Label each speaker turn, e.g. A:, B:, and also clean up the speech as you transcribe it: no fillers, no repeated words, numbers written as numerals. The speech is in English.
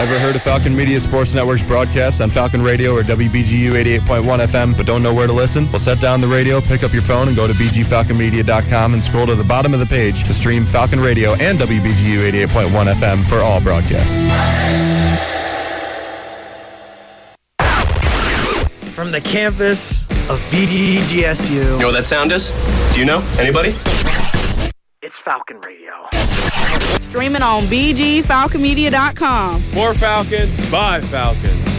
A: Ever heard of Falcon Media Sports Network's broadcast on Falcon Radio or WBGU 88.1 FM but don't know where to listen? Well, set down the radio, pick up your phone, and go to bgfalconmedia.com and scroll to the bottom of the page to stream Falcon Radio and WBGU 88.1 FM for all broadcasts.
B: From the campus of BDGSU.
C: You know what that sound is? Do you know? Anybody?
B: It's Falcon Radio.
D: Streaming on bgfalconmedia.com.
E: More Falcons, by Falcons.